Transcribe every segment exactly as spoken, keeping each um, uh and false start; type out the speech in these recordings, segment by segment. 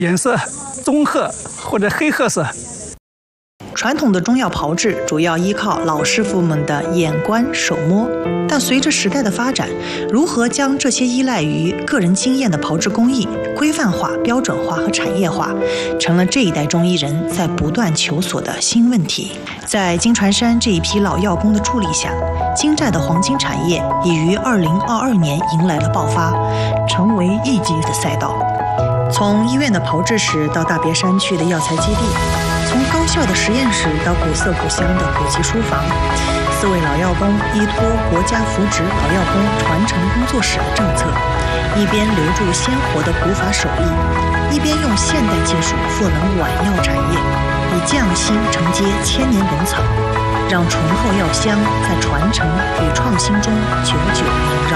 颜色棕褐或者黑褐色。 传统的中药炮制主要依靠老师傅们的眼观手摸，但随着时代的发展，如何将这些依赖于个人经验的炮制工艺规范化、标准化和产业化，成了这一代中医人在不断求索的新问题。在金传山这一批老药工的助力下，金寨的黄金产业已于二零二二年迎来了爆发，成为一级的赛道。从医院的炮制室到大别山区的药材基地，从高校的实验室到古色古香的古籍书房，四位老药工依托国家扶植老药工传承工作室的政策，一边留住鲜活的古法手艺，一边用现代技术赋能晚药产业，以匠心承接千年本草，让醇厚药香在传承与创新中久久萦绕。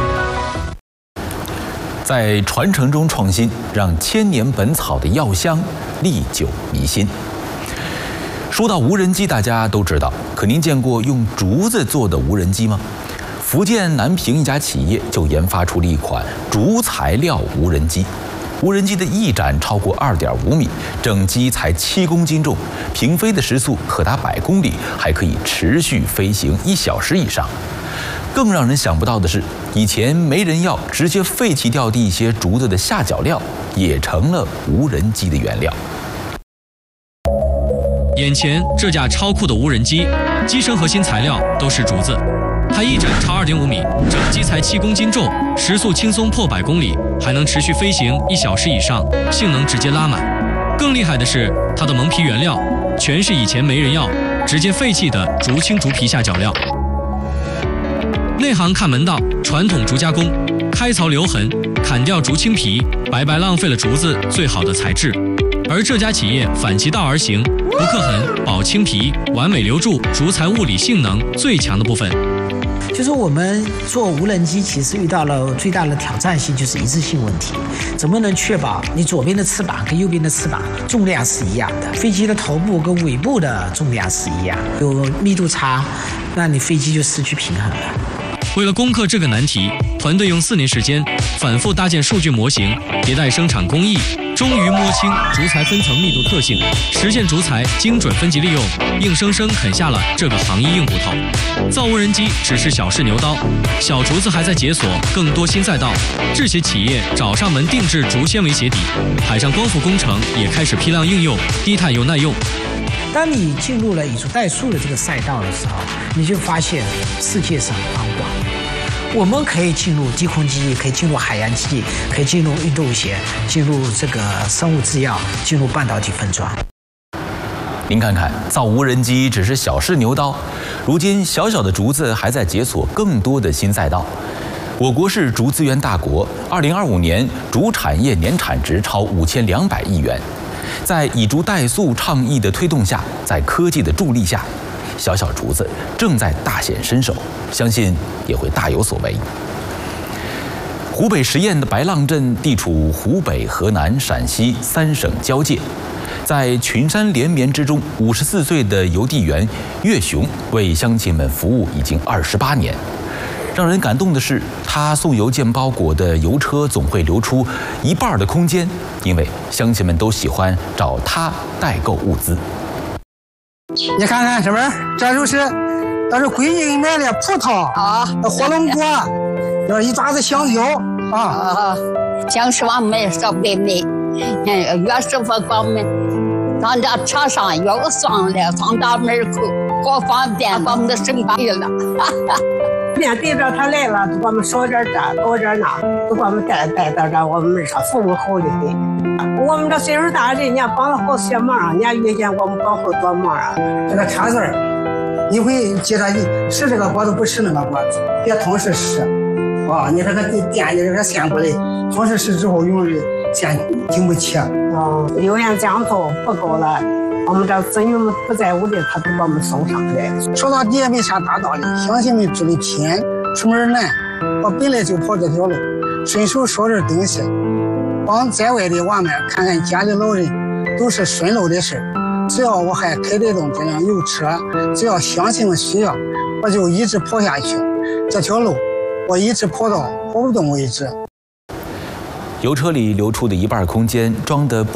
在传承中创新，让千年本草的药香历久弥新。说到无人机，大家都知道，可您见过用竹子做的无人机吗？福建南平一家企业就研发出了一款竹材料无人机。无人机的翼展超过二点五米，整机才七公斤重，平飞的时速可达百公里，还可以持续飞行一小时以上。更让人想不到的是，以前没人要，直接废弃掉的一些竹子的下脚料，也成了无人机的原料。 眼前这架超酷的无人机，机身核心材料都是竹子，它翼展超二点五米，整机才七公斤重，时速轻松破百公里，还能持续飞行一小时以上，性能直接拉满。更厉害的是，它的蒙皮原料全是以前没人要，直接废弃的竹青竹皮下脚料。内行看门道，传统竹加工，开槽留痕，砍掉竹青皮，白白浪费了竹子最好的材质。而这家企业反其道而行，不刻痕，保青皮，完美留住竹材物理性能最强的部分。 就是我们做无人机，其实遇到了最大的挑战性，就是一致性问题。怎么能确保你左边的翅膀跟右边的翅膀重量是一样的？飞机的头部跟尾部的重量是一样，有密度差，那你飞机就失去平衡了。 为了攻克这个难题，团队用四年时间反复搭建数据模型，迭代生产工艺，终于摸清竹材分层密度特性，实现竹材精准分级利用，硬生生啃下了这个行业硬骨头。造无人机只是小试牛刀，小竹子还在解锁更多新赛道。这些企业找上门定制竹纤维鞋底，海上光伏工程也开始批量应用，低碳又耐用。 当你进入了以竹代数的这个赛道的时候，你就发现世界是很宽广。我们可以进入低空机，可以进入海洋机，可以进入运动鞋，进入这个生物制药，进入半导体分装。 您看看，造无人机只是小试牛刀，如今小小的竹子还在解锁更多的新赛道。我国是竹资源大国，二零二五年竹产业年产值超五千两百亿元。在以竹代塑倡议的推动下，在科技的助力下，小小竹子正在大显身手，相信也会大有所为。湖北十堰的白浪镇地处湖北、河南、陕西三省交界，在群山连绵之中，五十四岁的邮递员岳雄为乡亲们服务已经二十八年。让人感动的是，他送邮件包裹的邮车总会留出一半的空间，因为乡亲们都喜欢找他代购物资。 你看看这边，这就是这是闺女给你买的葡萄啊，火龙果，这一抓子香蕉啊。啊， 江十万买少白买，嗯，岳师傅给我们，咱家车上有上了，上大门口多方便，把我们的生意了。 面对着他来了，都给我们少点这，多点那，都给我们带带到这，我们上服务好的很。我们这岁数大的人，人家帮了好些忙，人家遇见我们帮好多忙啊。 这个茶字儿，你会记着，是这个果子不是那个果子，别同时试。啊，你这个店里这个先过来，同时试之后容易见经不起。 啊，有人讲头不够了。我们这子女们不在屋里，他都把我们送上来。 说到底也没啥大道理，乡亲们知的偏，出门难。我本来就跑这条路，顺手捎点东西，帮在外的娃们看看家里老人，都是顺路的事。只要我还开得动这辆油车，只要乡亲们需要，我就一直跑下去。这条路，我一直跑到跑不动为止。 邮车里留出的一半空间装的不